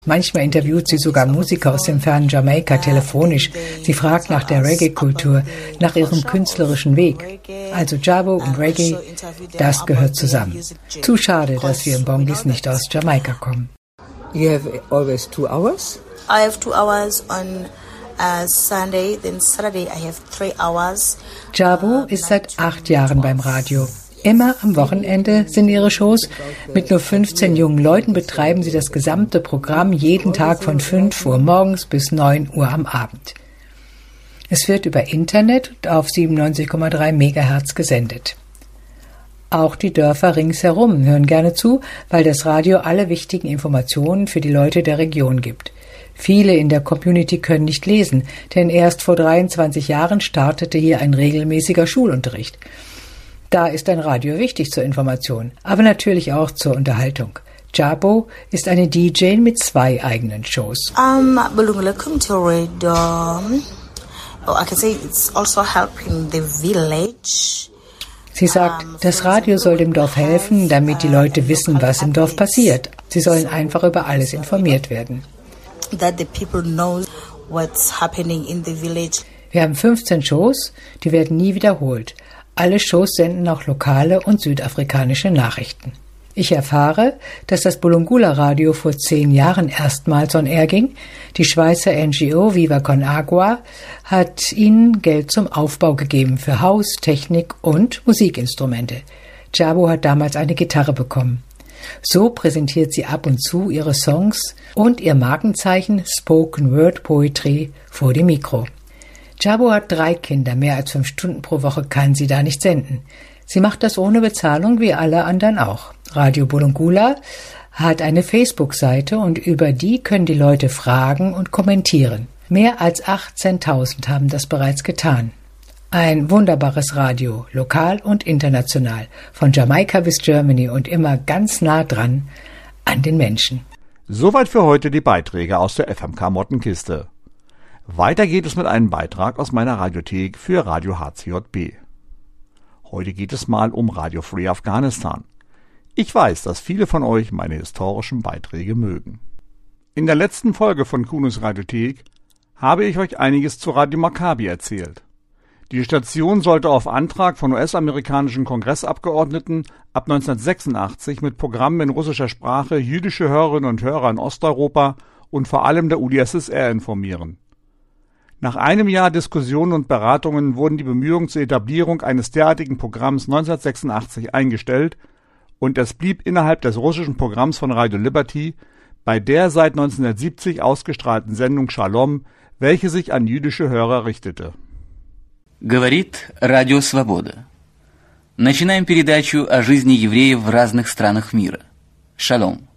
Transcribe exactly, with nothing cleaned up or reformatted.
Manchmal interviewt sie sogar Musiker aus dem fernen Jamaika telefonisch. Sie fragt nach der Reggae-Kultur, nach ihrem künstlerischen Weg. Also Jabo und Reggae, das gehört zusammen. Zu schade, dass wir in Bongis nicht aus Jamaika kommen. You have always two hours? I have two hours on uh, Sunday, then Saturday I have three hours. Jabo ist seit acht Jahren beim Radio. Immer am Wochenende sind ihre Shows. Mit nur fünfzehn jungen Leuten betreiben sie das gesamte Programm jeden Tag von fünf Uhr morgens bis neun Uhr am Abend. Es wird über Internet und auf siebenundneunzig Komma drei Megahertz gesendet. Auch die Dörfer ringsherum hören gerne zu, weil das Radio alle wichtigen Informationen für die Leute der Region gibt. Viele in der Community können nicht lesen, denn erst vor dreiundzwanzig Jahren startete hier ein regelmäßiger Schulunterricht. Da ist ein Radio wichtig zur Information, aber natürlich auch zur Unterhaltung. Jabo ist eine D J mit zwei eigenen Shows. Um, Bulungula Community Radio. Oh, I can say it's also helping the village. Sie sagt, das Radio soll dem Dorf helfen, damit die Leute wissen, was im Dorf passiert. Sie sollen einfach über alles informiert werden. That the people know what's happening in the village. Wir haben fünfzehn Shows, die werden nie wiederholt. Alle Shows senden auch lokale und südafrikanische Nachrichten. Ich erfahre, dass das Bulungula-Radio vor zehn Jahren erstmals on air ging. Die Schweizer N G O Viva Con Agua hat ihnen Geld zum Aufbau gegeben für Haus, Technik und Musikinstrumente. Jabo hat damals eine Gitarre bekommen. So präsentiert sie ab und zu ihre Songs und ihr Markenzeichen Spoken Word Poetry vor dem Mikro. Jabo hat drei Kinder, mehr als fünf Stunden pro Woche kann sie da nicht senden. Sie macht das ohne Bezahlung, wie alle anderen auch. Radio Bulungula hat eine Facebook-Seite und über die können die Leute fragen und kommentieren. Mehr als achtzehntausend haben das bereits getan. Ein wunderbares Radio, lokal und international, von Jamaika bis Germany und immer ganz nah dran an den Menschen. Soweit für heute die Beiträge aus der F M K-Mottenkiste. Weiter geht es mit einem Beitrag aus meiner Radiothek für Radio H C J B. Heute geht es mal um Radio Free Afghanistan. Ich weiß, dass viele von euch meine historischen Beiträge mögen. In der letzten Folge von Kunos Radiothek habe ich euch einiges zu Radio Maccabi erzählt. Die Station sollte auf Antrag von U S-amerikanischen Kongressabgeordneten ab neunzehnhundertsechsundachtzig mit Programmen in russischer Sprache jüdische Hörerinnen und Hörer in Osteuropa und vor allem der U d S S R informieren. Nach einem Jahr Diskussionen und Beratungen wurden die Bemühungen zur Etablierung eines derartigen Programms neunzehnhundertsechsundachtzig eingestellt und es blieb innerhalb des russischen Programms von Radio Liberty bei der seit neunzehnhundertsiebzig ausgestrahlten Sendung Shalom, welche sich an jüdische Hörer richtete. Говорит Радио Свобода. Начинаем передачу о жизни евреев в разных странах мира. Шалом.